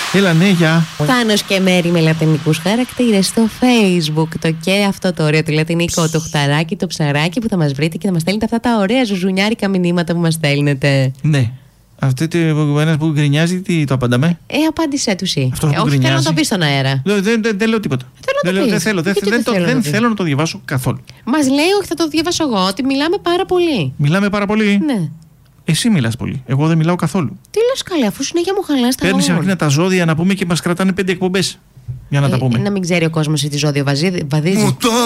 Έλα, ναι, γεια. Θάνος και Μέρη με λατινικούς χαρακτήρες στο Facebook. Το και αυτό το ωραίο, το λατινικό, το χταράκι, το ψαράκι που θα μας βρείτε και θα μας στέλνετε αυτά τα ωραία ζουζουνιάρικα μηνύματα που μας στέλνετε. Ναι. Αυτό ένας που γκρινιάζει, τι το απαντάμε? Απάντησέ του εσύ. Αυτό που Όχι, γκρινιάζει. θέλω να το πεις στον αέρα. Δεν λέω τίποτα. Δεν θέλω να το διαβάσω καθόλου. Μας λέει, όχι, θα το διαβάσω εγώ, ότι μιλάμε πάρα πολύ. Μιλάμε πάρα πολύ. Ναι. Εσύ μιλάς πολύ. Εγώ δεν μιλάω καθόλου. Τι λες καλέ, αφού συνέχεια μου χαλάς τα Παίρνεις λόγια. εκείνα τα ζώδια να πούμε και μας κρατάνε 5 εκπομπές. Για να τα πούμε. Να μην ξέρει ο κόσμος τι ζώδιο βαδίζει. Μου το